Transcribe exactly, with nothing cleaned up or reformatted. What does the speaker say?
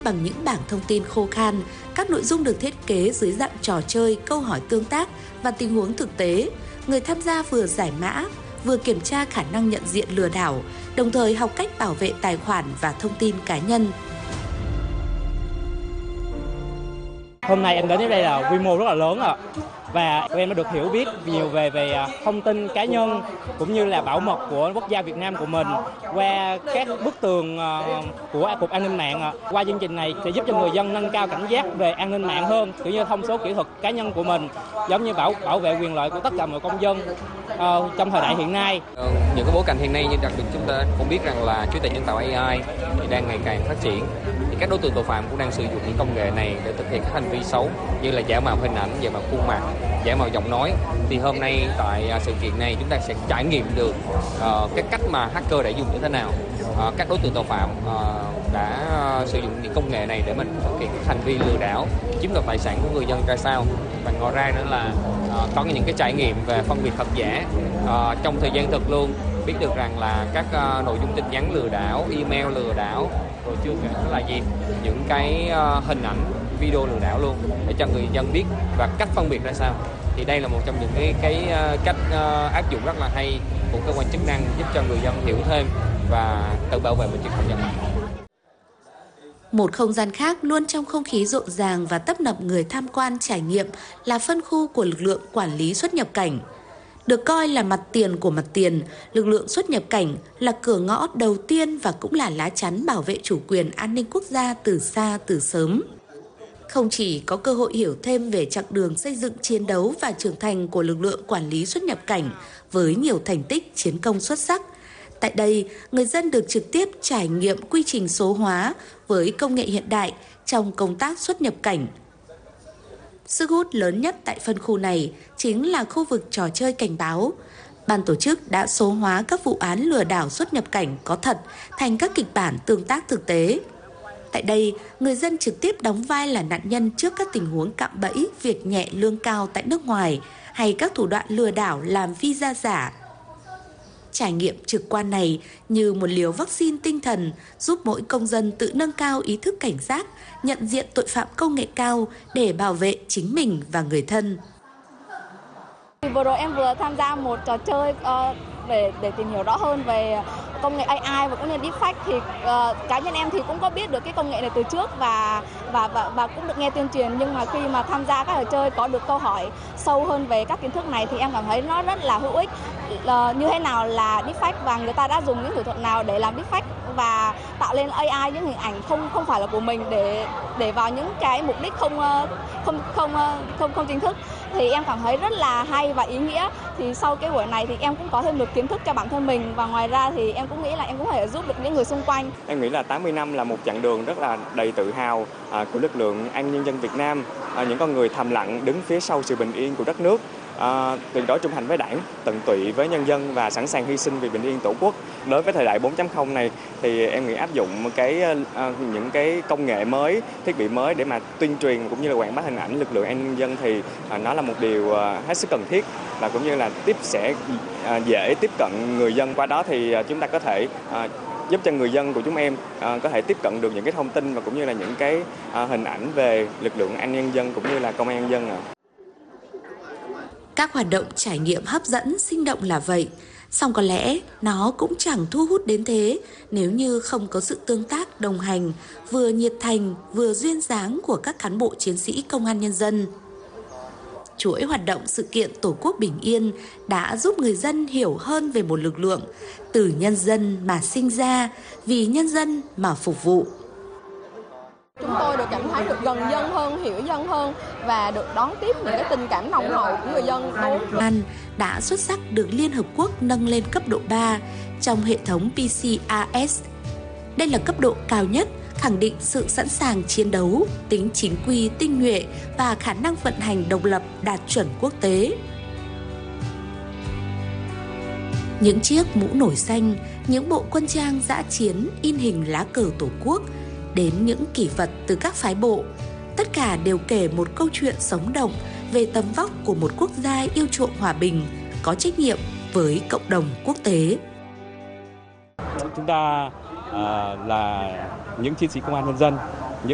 Bằng những bảng thông tin khô khan, các nội dung được thiết kế dưới dạng trò chơi, câu hỏi tương tác và tình huống thực tế. Người tham gia vừa giải mã, vừa kiểm tra khả năng nhận diện lừa đảo, đồng thời học cách bảo vệ tài khoản và thông tin cá nhân. Hôm nay em đến đây là quy mô rất là lớn ạ. Và em đã được hiểu biết nhiều về về thông tin cá nhân cũng như là bảo mật của quốc gia Việt Nam của mình qua các bức tường của Cục An ninh mạng. Qua chương trình này sẽ giúp cho người dân nâng cao cảnh giác về an ninh mạng hơn, cũng như thông số kỹ thuật cá nhân của mình, giống như bảo bảo vệ quyền lợi của tất cả mọi công dân uh, trong thời đại hiện nay. Những cái bối cảnh hiện nay như đặc biệt chúng ta cũng biết rằng là trí tuệ nhân tạo A I thì đang ngày càng phát triển. Thì các đối tượng tội phạm cũng đang sử dụng những công nghệ này để thực hiện các hành vi xấu như là giả mạo hình ảnh, giả mạo khuôn mặt, giả mạo giọng nói. Thì hôm nay tại sự kiện này chúng ta sẽ trải nghiệm được uh, cái cách mà hacker đã dùng như thế nào, uh, các đối tượng tội phạm uh, đã uh, sử dụng những công nghệ này để mình thực hiện các hành vi lừa đảo, chiếm đoạt tài sản của người dân ra sao. Và ngoài ra nữa là uh, có những cái trải nghiệm về phân biệt thật giả uh, trong thời gian thực luôn, biết được rằng là các uh, nội dung tin nhắn lừa đảo, email lừa đảo, rồi chưa kể là gì những cái uh, hình ảnh, video lừa đảo luôn, để cho người dân biết và cách phân biệt ra sao. Thì đây là một trong những cái cái uh, cách uh, áp dụng rất là hay của cơ quan chức năng, giúp cho người dân hiểu thêm và tự bảo vệ mình trên không gian mạng. Một không gian khác luôn trong không khí rộn ràng và tấp nập người tham quan trải nghiệm là phân khu của lực lượng quản lý xuất nhập cảnh. Được coi là mặt tiền của mặt tiền, lực lượng xuất nhập cảnh là cửa ngõ đầu tiên và cũng là lá chắn bảo vệ chủ quyền an ninh quốc gia từ xa từ sớm. Không chỉ có cơ hội hiểu thêm về chặng đường xây dựng, chiến đấu và trưởng thành của lực lượng quản lý xuất nhập cảnh với nhiều thành tích chiến công xuất sắc, tại đây, người dân được trực tiếp trải nghiệm quy trình số hóa với công nghệ hiện đại trong công tác xuất nhập cảnh. Sức hút lớn nhất tại phân khu này chính là khu vực trò chơi cảnh báo. Ban tổ chức đã số hóa các vụ án lừa đảo xuất nhập cảnh có thật thành các kịch bản tương tác thực tế. Tại đây, người dân trực tiếp đóng vai là nạn nhân trước các tình huống cạm bẫy, việc nhẹ lương cao tại nước ngoài hay các thủ đoạn lừa đảo làm visa giả. Trải nghiệm trực quan này như một liều vaccine tinh thần giúp mỗi công dân tự nâng cao ý thức cảnh giác, nhận diện tội phạm công nghệ cao để bảo vệ chính mình và người thân. Vừa rồi em vừa tham gia một trò chơi uh, để để tìm hiểu rõ hơn về công nghệ A I và cũng như deepfake. Thì uh, cá nhân em thì cũng có biết được cái công nghệ này từ trước và và và và cũng được nghe tuyên truyền, nhưng mà khi mà tham gia các trò chơi có được câu hỏi sâu hơn về các kiến thức này thì em cảm thấy nó rất là hữu ích. Uh, như thế nào là deepfake và người ta đã dùng những thủ thuật nào để làm deepfake và tạo lên A I những hình ảnh không không phải là của mình để để vào những cái mục đích không không không không không chính thức, thì em cảm thấy rất là hay và ý nghĩa. Thì sau cái buổi này thì em cũng có thêm được kiến thức cho bản thân mình, và ngoài ra thì em cũng nghĩ là em cũng có thể giúp được những người xung quanh. Em nghĩ là tám mươi năm là một chặng đường rất là đầy tự hào à, của lực lượng an ninh nhân dân Việt Nam, à, những con người thầm lặng đứng phía sau sự bình yên của đất nước. À, tuyệt đối trung thành với Đảng, tận tụy với nhân dân và sẵn sàng hy sinh vì bình yên Tổ quốc. Đối với thời đại bốn chấm không này thì em nghĩ áp dụng cái à, những cái công nghệ mới, thiết bị mới để mà tuyên truyền cũng như là quảng bá hình ảnh lực lượng an ninh nhân dân thì à, nó là một điều à, hết sức cần thiết, và cũng như là tiếp sẽ à, dễ tiếp cận người dân. Qua đó thì à, chúng ta có thể à, giúp cho người dân của chúng em à, có thể tiếp cận được những cái thông tin và cũng như là những cái à, hình ảnh về lực lượng an ninh nhân dân cũng như là công an nhân dân. À. Các hoạt động trải nghiệm hấp dẫn, sinh động là vậy, song có lẽ nó cũng chẳng thu hút đến thế nếu như không có sự tương tác đồng hành, vừa nhiệt thành vừa duyên dáng của các cán bộ chiến sĩ công an nhân dân. Chuỗi hoạt động sự kiện Tổ quốc bình yên đã giúp người dân hiểu hơn về một lực lượng từ nhân dân mà sinh ra, vì nhân dân mà phục vụ. Chúng tôi được cảm thấy được gần dân hơn, hiểu dân hơn và được đón tiếp những cái tình cảm nồng hậu của người dân. An đã xuất sắc được Liên Hợp Quốc nâng lên cấp độ ba trong hệ thống P C R S. Đây là cấp độ cao nhất, khẳng định sự sẵn sàng chiến đấu, tính chính quy, tinh nhuệ và khả năng vận hành độc lập đạt chuẩn quốc tế. Những chiếc mũ nổi xanh, những bộ quân trang dã chiến in hình lá cờ Tổ quốc, đến những kỷ vật từ các phái bộ, tất cả đều kể một câu chuyện sống động về tầm vóc của một quốc gia yêu chuộng hòa bình, có trách nhiệm với cộng đồng quốc tế. Chúng ta uh, là những chiến sĩ công an nhân dân